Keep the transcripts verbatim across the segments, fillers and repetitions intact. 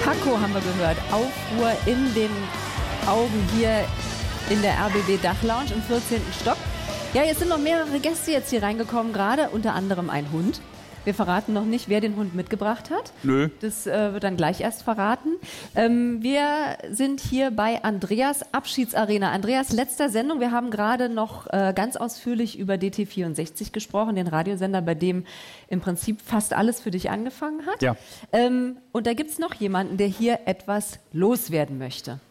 Paco haben wir gehört. Aufruhr in den Augen hier in der R B B Dachlounge im vierzehnten Stock. Ja, jetzt sind noch mehrere Gäste jetzt hier reingekommen gerade, unter anderem ein Hund. Wir verraten noch nicht, wer den Hund mitgebracht hat. Nö. Das äh, wird dann gleich erst verraten. Ähm, wir sind hier bei Andreas Abschiedsarena. Andreas, letzter Sendung. Wir haben gerade noch äh, ganz ausführlich über D T vierundsechzig gesprochen, den Radiosender, bei dem im Prinzip fast alles für dich angefangen hat. Ja. Ähm, und da gibt es noch jemanden, der hier etwas loswerden möchte.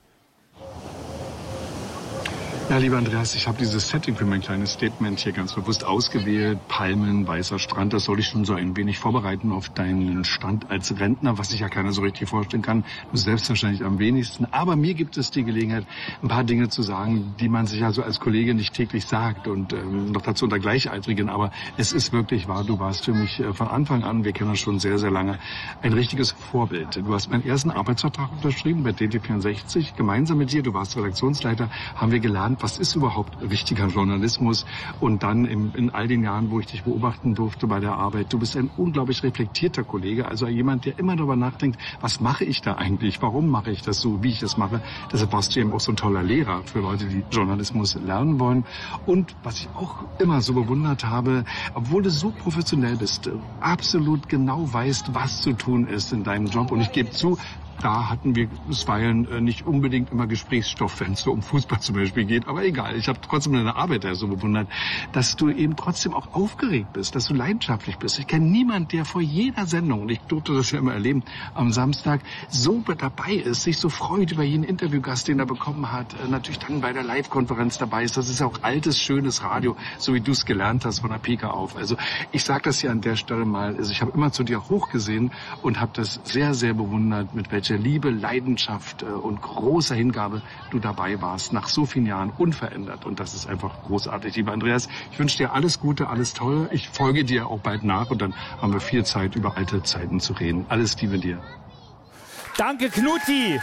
Ja, lieber Andreas, ich habe dieses Setting für mein kleines Statement hier ganz bewusst ausgewählt. Palmen, weißer Strand, das soll ich schon so ein wenig vorbereiten auf deinen Stand als Rentner, was sich ja keiner so richtig vorstellen kann. Du selbstverständlich am wenigsten. Aber mir gibt es die Gelegenheit, ein paar Dinge zu sagen, die man sich ja so als Kollege nicht täglich sagt und ähm, noch dazu unter Gleichaltrigen. Aber es ist wirklich wahr, du warst für mich äh, von Anfang an, wir kennen uns schon sehr, sehr lange, ein richtiges Vorbild. Du hast meinen ersten Arbeitsvertrag unterschrieben bei D T vierundsechzig. Gemeinsam mit dir, du warst Redaktionsleiter, haben wir gelernt, was ist überhaupt richtiger Journalismus? Und dann im, in all den Jahren, wo ich dich beobachten durfte bei der Arbeit, du bist ein unglaublich reflektierter Kollege, also jemand, der immer darüber nachdenkt, was mache ich da eigentlich? Warum mache ich das so, wie ich das mache? Deshalb warst du eben auch so ein toller Lehrer für Leute, die Journalismus lernen wollen. Und was ich auch immer so bewundert habe, obwohl du so professionell bist, absolut genau weißt, was zu tun ist in deinem Job. Und ich gebe zu, da hatten wir bisweilen äh, nicht unbedingt immer Gesprächsstoff, wenn es so um Fußball zum Beispiel geht. Aber egal, ich habe trotzdem deine Arbeit ja so bewundert, dass du eben trotzdem auch aufgeregt bist, dass du leidenschaftlich bist. Ich kenne niemanden, der vor jeder Sendung, und ich durfte das ja immer erleben, am Samstag so dabei ist, sich so freut über jeden Interviewgast, den er bekommen hat. Äh, natürlich dann bei der Live-Konferenz dabei ist. Das ist auch altes, schönes Radio, so wie du es gelernt hast von der Pika auf. Also ich sage das hier an der Stelle mal. Also ich habe immer zu dir hochgesehen und habe das sehr, sehr bewundert, mit welcher Liebe, Leidenschaft und großer Hingabe du dabei warst, nach so vielen Jahren unverändert. Und das ist einfach großartig. Lieber Andreas, ich wünsche dir alles Gute, alles Tolle. Ich folge dir auch bald nach und dann haben wir viel Zeit, über alte Zeiten zu reden. Alles Liebe dir. Danke, Knuti.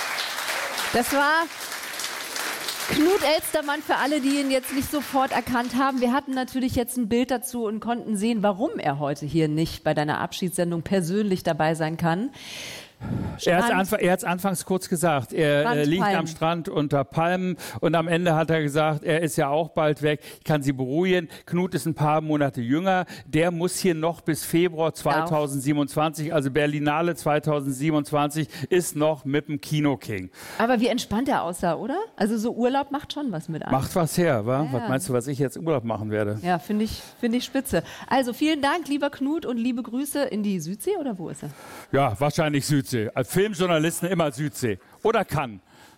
Das war Knut Elstermann, für alle, die ihn jetzt nicht sofort erkannt haben. Wir hatten natürlich jetzt ein Bild dazu und konnten sehen, warum er heute hier nicht bei deiner Abschiedssendung persönlich dabei sein kann. Er hat es anf anfangs kurz gesagt, er äh, liegt am Strand unter Palmen und am Ende hat er gesagt, er ist ja auch bald weg. Ich kann Sie beruhigen, Knut ist ein paar Monate jünger, der muss hier noch bis Februar zweitausendsiebenundzwanzig, also Berlinale zweitausendsiebenundzwanzig, ist noch mit dem Kino-King. Aber wie entspannt er aussah, oder? Also so Urlaub macht schon was mit einem. Macht was her, wa? Ja. Was meinst du, was ich jetzt Urlaub machen werde? Ja, finde ich, find ich spitze. Also vielen Dank, lieber Knut, und liebe Grüße in die Südsee, oder wo ist er? Ja, wahrscheinlich Südsee. Als Filmjournalisten immer Südsee. Oder Cannes.